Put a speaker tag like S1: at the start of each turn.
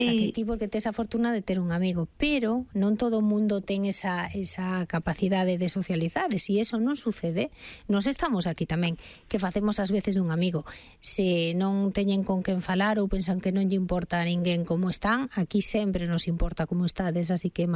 S1: Xa que ti porque tes a fortuna de ter un amigo, pero non todo o mundo ten esa capacidade de socializar, e se eso non sucede, nós estamos aquí tamén, que facemos ás veces un amigo. Se non teñen con quen falar ou pensan que non lle importa a ninguén como están, aquí sempre nos importa como estades, así que